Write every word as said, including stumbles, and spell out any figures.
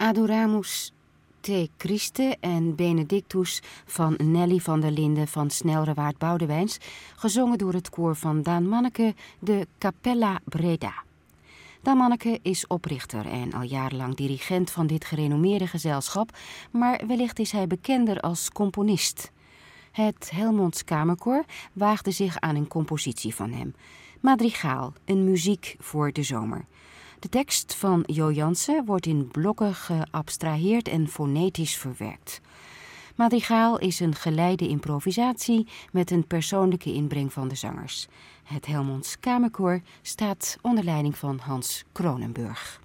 Adoramus te Christe en Benedictus van Nelly van der Linden van Snelrewaard Boudewijns, gezongen door het koor van Daan Manneke, de Capella Breda. Daan Manneke is oprichter en al jarenlang dirigent van dit gerenommeerde gezelschap, maar wellicht is hij bekender als componist. Het Helmonds Kamerkoor waagde zich aan een compositie van hem. Madrigaal, een muziek voor de zomer. De tekst van Jo Jansen wordt in blokken geabstraheerd en fonetisch verwerkt. Madrigaal is een geleide improvisatie met een persoonlijke inbreng van de zangers. Het Helmonds Kamerkoor staat onder leiding van Hans Kronenburg.